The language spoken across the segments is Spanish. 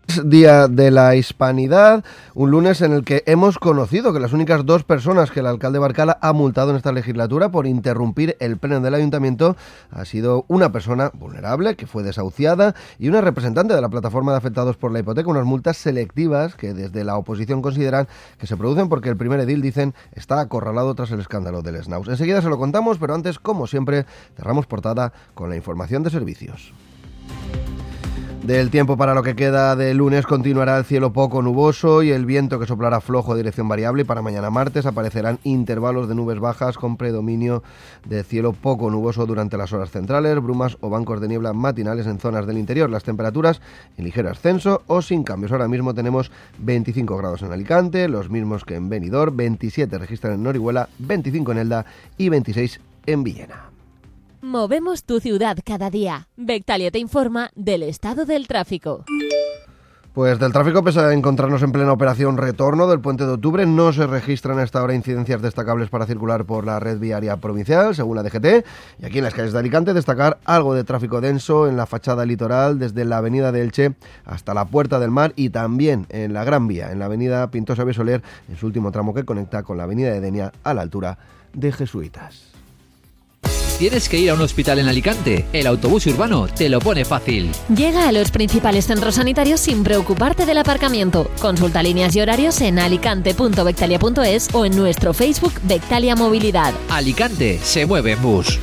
Día de la Hispanidad, un lunes en el que hemos conocido que las únicas dos personas que el alcalde Barcala ha multado en esta legislatura por interrumpir el pleno del ayuntamiento ha sido una persona vulnerable que fue desahuciada y una representante de la plataforma de afectados por la hipoteca, unas multas selectivas que desde la oposición consideran que se producen porque el primer edil, dicen, está acorralado tras el escándalo del Snaus. Enseguida se lo contamos, pero antes, como siempre, cerramos portada con la información de servicios. Del tiempo para lo que queda de lunes continuará el cielo poco nuboso y el viento que soplará flojo de dirección variable, y para mañana martes aparecerán intervalos de nubes bajas con predominio de cielo poco nuboso durante las horas centrales, brumas o bancos de niebla matinales en zonas del interior. Las temperaturas en ligero ascenso o sin cambios. Ahora mismo tenemos 25 grados en Alicante, los mismos que en Benidorm, 27 registran en Orihuela, 25 en Elda y 26 en Villena. Movemos tu ciudad cada día. Bectalia te informa del estado del tráfico. Pues del tráfico, pese a encontrarnos en plena operación retorno del Puente de Octubre, no se registran hasta ahora incidencias destacables para circular por la red viaria provincial, según la DGT. Y aquí en las calles de Alicante destacar algo de tráfico denso en la fachada litoral, desde la avenida de Elche hasta la Puerta del Mar, y también en la Gran Vía, en la avenida Pintosa Besoler, en su último tramo que conecta con la avenida de Denia a la altura de Jesuitas. ¿Tienes que ir a un hospital en Alicante? El autobús urbano te lo pone fácil. Llega a los principales centros sanitarios sin preocuparte del aparcamiento. Consulta líneas y horarios en alicante.bectalia.es o en nuestro Facebook Bectalia Movilidad. Alicante se mueve en bus.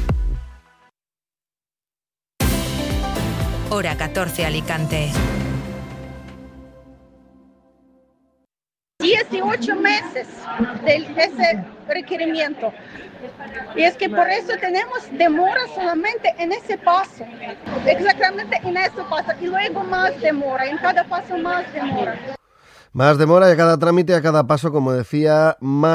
Hora 14 Alicante. 18 meses de ese requerimiento. Y es que por eso tenemos demora solamente en ese paso, exactamente en ese paso, y luego más demora, en cada paso más demora. Más demora y a cada trámite, a cada paso, como decía, más